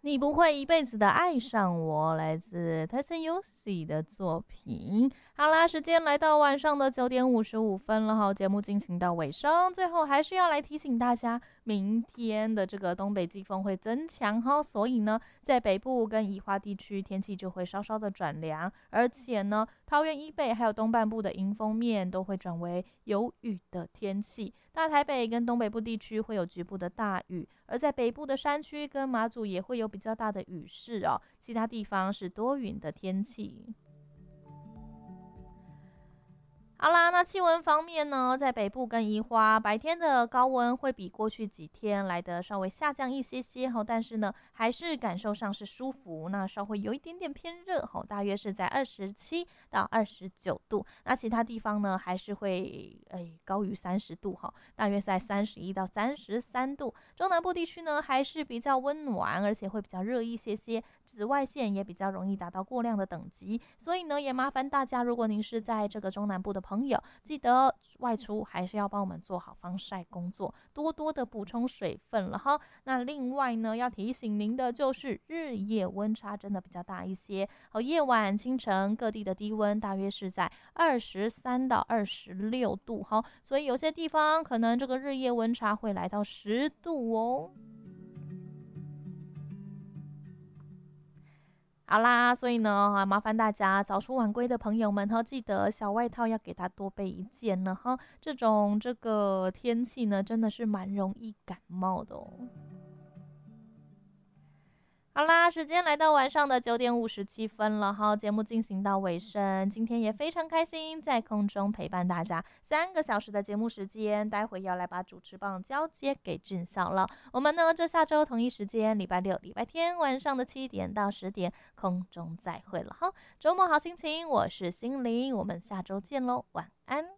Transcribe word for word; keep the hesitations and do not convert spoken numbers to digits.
你不会一辈子的爱上我，来自 Tyson Yoshi 的作品。好啦，时间来到晚上的九点五十五分了哈，节目进行到尾声，最后还是要来提醒大家，明天的这个东北季风会增强哈，所以呢，在北部跟宜花地区天气就会稍稍的转凉，而且呢，桃园以北还有东半部的迎风面都会转为有雨的天气，大台北跟东北部地区会有局部的大雨，而在北部的山区跟马祖也会有比较大的雨势哦，其他地方是多云的天气。好啦，那气温方面呢，在北部跟宜花，白天的高温会比过去几天来的稍微下降一些些哈，但是呢，还是感受上是舒服，那稍微有一点点偏热哈，大约是在二十七到二十九度。那其他地方呢，还是会诶高于三十度哈，大约在三十一到三十三度。中南部地区呢，还是比较温暖，而且会比较热一些些，紫外线也比较容易达到过量的等级，所以呢，也麻烦大家，如果您是在这个中南部的朋友，记得外出还是要帮我们做好防晒工作，多多的补充水分了哈。那另外呢，要提醒您的就是日夜温差真的比较大一些，好，夜晚、清晨各地的低温大约是在二十三到二十六度哈，所以有些地方可能这个日夜温差会来到十度哦。好啦，所以呢，啊，麻烦大家早出晚归的朋友们哈，记得小外套要给它多备一件呢哈。这种这个天气呢，真的是蛮容易感冒的哦。好啦，时间来到晚上的九点五十七分了哈，节目进行到尾声，今天也非常开心在空中陪伴大家三个小时的节目时间，待会要来把主持棒交接给俊孝了。我们呢，就下周同一时间，礼拜六、礼拜天晚上的七点到十点空中再会了哈。周末好心情，我是心灵，我们下周见喽，晚安。